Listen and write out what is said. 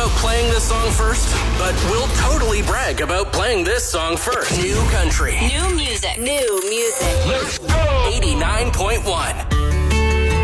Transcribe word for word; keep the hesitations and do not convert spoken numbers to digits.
about playing this song first, but we'll totally brag about playing this song first. New country. New music. New music. Let's go! eighty-nine point one.